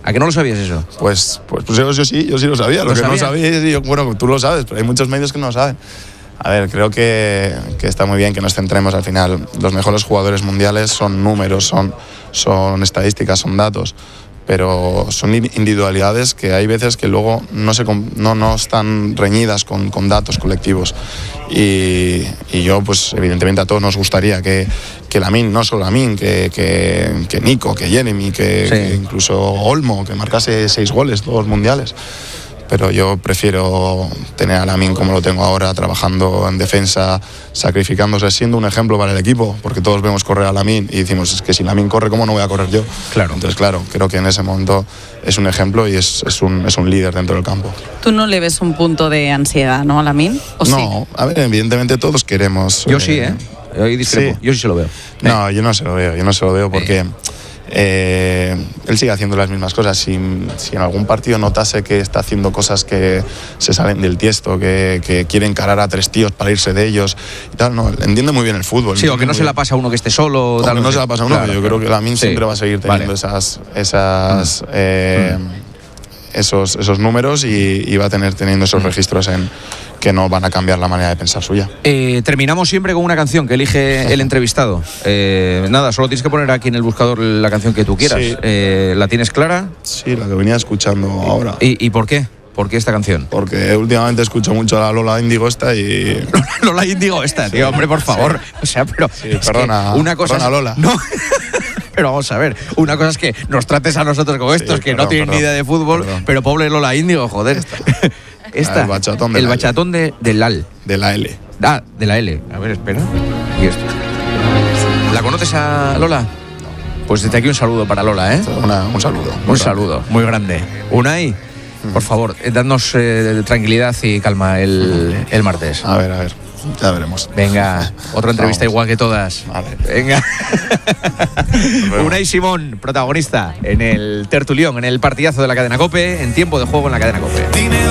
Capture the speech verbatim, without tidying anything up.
¿A que no lo sabías eso? Pues, pues, pues yo, yo sí, yo sí lo sabía. Lo, ¿Lo que sabía? no sabía, yo, bueno, tú lo sabes, pero hay muchos medios que no lo saben. A ver, creo que, que está muy bien que nos centremos al final. Los mejores jugadores mundiales son números, son, son estadísticas, son datos, pero son individualidades que hay veces que luego no, se, no, no están reñidas con, con datos colectivos. Y, y yo, pues evidentemente a todos nos gustaría que, que Lamine, no solo Lamine, que, que, que Nico, que Jeremy, que, sí. que incluso Olmo, que marcase seis goles, dos mundiales. Pero yo prefiero tener a Lamine como lo tengo ahora, trabajando en defensa, sacrificándose, siendo un ejemplo para el equipo, porque todos vemos correr a Lamine y decimos, es que si Lamine corre, ¿cómo no voy a correr yo? Claro. Entonces, claro, creo que en ese momento es un ejemplo y es, es, un, es un líder dentro del campo. ¿Tú no le ves un punto de ansiedad, no, a Lamine? ¿O no, sí? A ver, evidentemente todos queremos... Yo eh, sí, ¿eh? Yo discrepo. Sí. Yo sí se lo veo. No, yo no se lo veo, yo no se lo veo porque... Eh. Eh, él sigue haciendo las mismas cosas. Si, si en algún partido notase que está haciendo cosas que se salen del tiesto, que, que quiere encarar a tres tíos para irse de ellos y tal, no, entiende muy bien el fútbol. Sí, o que no se bien. la pasa a uno que esté solo. O tal, que no se la pasa a uno, claro, yo claro. creo que Lamine sí. siempre va a seguir teniendo vale. esas, esas, mm. Eh, mm. esos, esos números y, y va a tener teniendo esos mm. registros en que no van a cambiar la manera de pensar suya. Eh, terminamos siempre con una canción que elige el entrevistado. Eh, nada, solo tienes que poner aquí en el buscador la canción que tú quieras. Sí. Eh, ¿La tienes clara? Sí, la que venía escuchando ahora. ¿Y, y por qué? ¿Por qué esta canción? Porque últimamente escucho mucho a la Lola Índigo esta y... Lola Índigo esta, sí. Tío, hombre, por favor. Sí. O sea, pero... Sí, perdona, que una cosa perdona, es... Lola. No... Pero vamos a ver, una cosa es que nos trates a nosotros como estos, sí, que perdón, no tienen perdón, ni idea de fútbol, perdón. Pero pobre Lola Índigo, joder. Esta. Esta, el bachatón, de el la bachatón de, de la L. De la L. Ah, de la L. A ver, espera. ¿Y esto? ¿La conoces a Lola? No. Pues desde aquí un saludo para Lola, ¿eh? Una, un saludo. Un grande. saludo, muy grande. Unai, mm. por favor, dadnos eh, tranquilidad y calma el, mm. el martes. A ver, a ver. Ya veremos. Venga, otra entrevista Vamos. igual que todas. Vale. Venga. Unai Simón, protagonista en el tertulión, en el partidazo de la cadena COPE, en tiempo de juego en la cadena COPE.